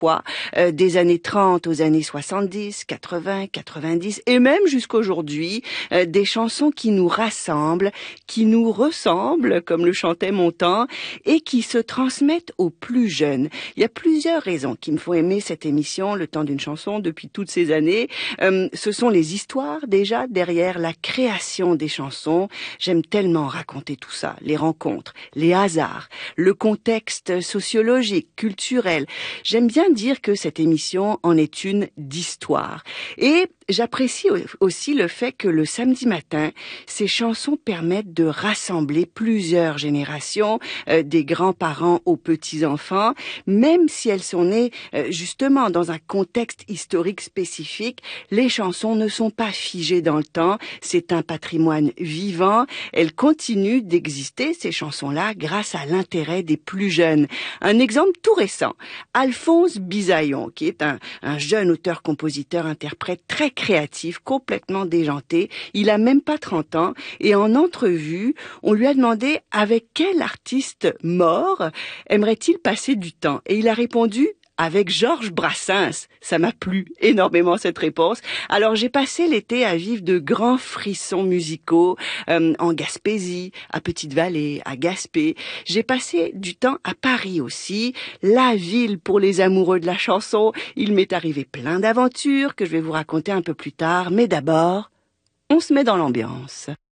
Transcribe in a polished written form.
des années 30 aux années 70, 80, 90 et même jusqu'aujourd'hui, des chansons qui nous rassemblent, qui nous ressemblent, comme le chantait Montand, et qui se transmettent aux plus jeunes. Il y a plusieurs raisons qui me font aimer cette émission, Le temps d'une chanson, depuis toutes ces années. Ce sont les histoires, déjà, derrière la création des chansons. J'aime tellement raconter tout ça, les rencontres, les hasards, le contexte sociologique, culturel. J'aime bien dire que cette émission en est une d'histoire. Et j'apprécie aussi le fait que le samedi matin, ces chansons permettent de rassembler plusieurs générations, des grands-parents aux petits-enfants, même si elles sont nées justement dans un contexte historique spécifique. Les chansons ne sont pas figées dans le temps, c'est un patrimoine vivant. Elles continuent d'exister, ces chansons-là, grâce à l'intérêt des plus jeunes. Un exemple tout récent, Alphonse Bisaillon, qui est un jeune auteur-compositeur-interprète très créatif, complètement déjanté. Il a même pas 30 ans et en entrevue, on lui a demandé avec quel artiste mort aimerait-il passer du temps. Et il a répondu avec Georges Brassens. Ça m'a plu énormément cette réponse. Alors j'ai passé l'été à vivre de grands frissons musicaux en Gaspésie, à Petite-Vallée, à Gaspé. J'ai passé du temps à Paris aussi, la ville pour les amoureux de la chanson. Il m'est arrivé plein d'aventures que je vais vous raconter un peu plus tard. Mais d'abord, on se met dans l'ambiance.